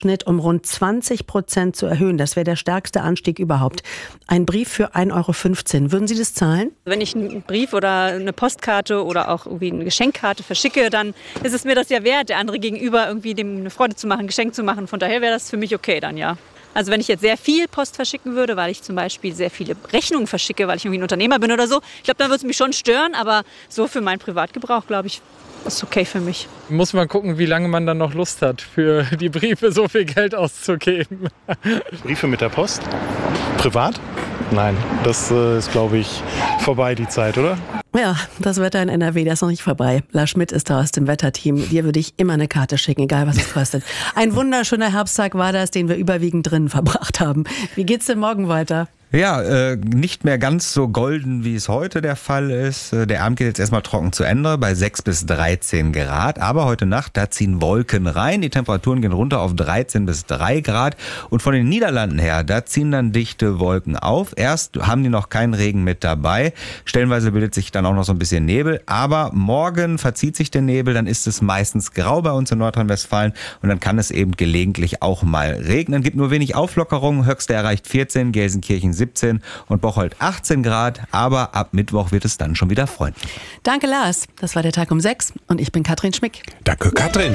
Schnitt um rund 20% zu erhöhen. Das wäre der stärkste Anstieg überhaupt. Ein Brief für 1,15 €. Würden Sie das zahlen? Wenn ich einen Brief oder eine Postkarte oder auch irgendwie eine Geschenkkarte verschicke, dann ist es mir das ja wert, der andere gegenüber irgendwie dem eine Freude zu machen, ein Geschenk zu machen. Von daher wäre das für mich okay dann, ja. Also wenn ich jetzt sehr viel Post verschicken würde, weil ich zum Beispiel sehr viele Rechnungen verschicke, weil ich irgendwie ein Unternehmer bin oder so, ich glaube, dann würde es mich schon stören. Aber so für meinen Privatgebrauch, glaube ich, ist okay für mich. Muss man gucken, wie lange man dann noch Lust hat, für die Briefe so viel Geld auszugeben. Briefe mit der Post? Privat? Nein, das ist, glaube ich, vorbei die Zeit, oder? Ja, das Wetter in NRW, das ist noch nicht vorbei. Lars Schmidt ist da aus dem Wetterteam. Dir würde ich immer eine Karte schicken, egal was es kostet. Ein wunderschöner Herbsttag war das, den wir überwiegend drinnen verbracht haben. Wie geht's denn morgen weiter? Ja, nicht mehr ganz so golden, wie es heute der Fall ist. Der Abend geht jetzt erstmal trocken zu Ende bei 6 bis 13 Grad. Aber heute Nacht, da ziehen Wolken rein. Die Temperaturen gehen runter auf 13 bis 3 Grad. Und von den Niederlanden her, da ziehen dann dichte Wolken auf. Erst haben die noch keinen Regen mit dabei. Stellenweise bildet sich dann auch noch so ein bisschen Nebel. Aber morgen verzieht sich der Nebel. Dann ist es meistens grau bei uns in Nordrhein-Westfalen. Und dann kann es eben gelegentlich auch mal regnen. Gibt nur wenig Auflockerung. Höchste erreicht 14, Gelsenkirchen 17 und Bocholt 18 Grad, aber ab Mittwoch wird es dann schon wieder freundlich. Danke, Lars. Das war der Tag um 6 und ich bin Katrin Schmick. Danke, Katrin.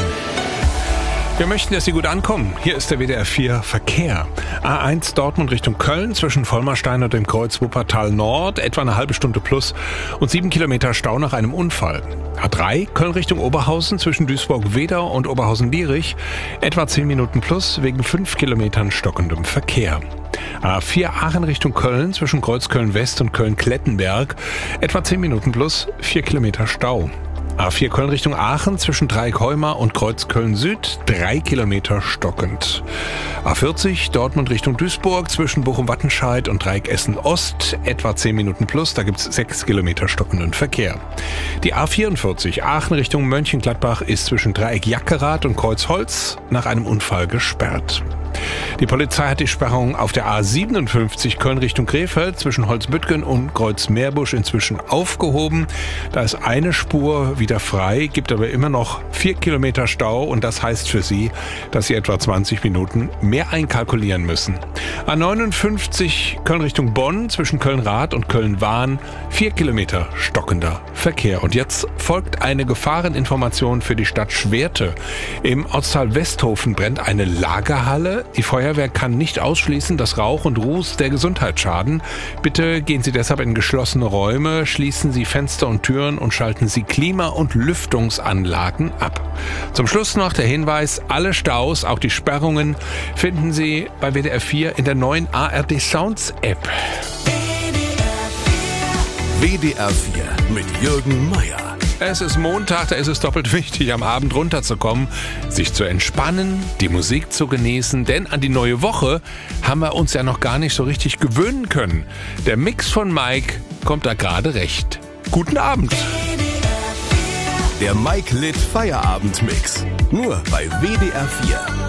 Wir möchten, dass Sie gut ankommen. Hier ist der WDR 4 Verkehr. A1 Dortmund Richtung Köln zwischen Vollmerstein und dem Kreuz Wuppertal Nord, etwa eine halbe Stunde plus und 7 Kilometer Stau nach einem Unfall. A3 Köln Richtung Oberhausen zwischen Duisburg-Wedau und Oberhausen-Bierich, etwa 10 Minuten plus wegen 5 Kilometern stockendem Verkehr. A4 Aachen Richtung Köln zwischen Kreuzköln West und Köln-Klettenberg, etwa 10 Minuten plus 4 Kilometer Stau. A4 Köln Richtung Aachen zwischen Dreieck-Heumar und Kreuzköln Süd, 3 Kilometer stockend. A40 Dortmund Richtung Duisburg zwischen Bochum-Wattenscheid und Dreieck Essen Ost, etwa 10 Minuten plus, da gibt's 6 Kilometer stockenden Verkehr. Die A44 Aachen Richtung Mönchengladbach ist zwischen Dreieck Jackerath und Kreuzholz nach einem Unfall gesperrt. Die Polizei hat die Sperrung auf der A57 Köln Richtung Krefeld zwischen Holzbüttgen und Kreuz-Meerbusch inzwischen aufgehoben. Da ist eine Spur wieder frei, gibt aber immer noch 4 Kilometer Stau und das heißt für Sie, dass Sie etwa 20 Minuten mehr einkalkulieren müssen. A59 Köln Richtung Bonn zwischen Köln-Rath und Köln-Wahn, 4 Kilometer stockender Verkehr. Und jetzt folgt eine Gefahreninformation für die Stadt Schwerte. Im Ortsteil Westhofen brennt eine Lagerhalle. Die Feuerwehr kann nicht ausschließen, dass Rauch und Ruß der Gesundheit schaden. Bitte gehen Sie deshalb in geschlossene Räume, schließen Sie Fenster und Türen und schalten Sie Klima- und Lüftungsanlagen ab. Zum Schluss noch der Hinweis, alle Staus, auch die Sperrungen, finden Sie bei WDR 4 in der neuen ARD Sounds App. WDR 4 mit Jürgen Meier. Es ist Montag, da ist es doppelt wichtig, am Abend runterzukommen, sich zu entspannen, die Musik zu genießen, denn an die neue Woche haben wir uns ja noch gar nicht so richtig gewöhnen können. Der Mix von Mike kommt da gerade recht. Guten Abend. Der Mike Litt Feierabend-Mix. Nur bei WDR 4.